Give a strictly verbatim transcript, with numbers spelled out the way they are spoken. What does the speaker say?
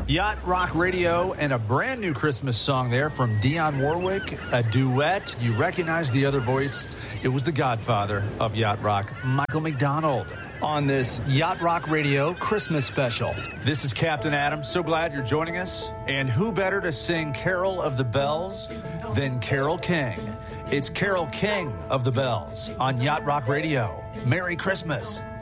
Yacht Rock Radio and a brand new Christmas song there from Dionne Warwick, a duet. You recognize the other voice. It was the godfather of Yacht Rock, Michael McDonald, on this Yacht Rock Radio Christmas special. This is Captain Adam. So glad you're joining us. And who better to sing Carol of the Bells than Carole King? It's Carole King of the Bells on Yacht Rock Radio. Merry Christmas.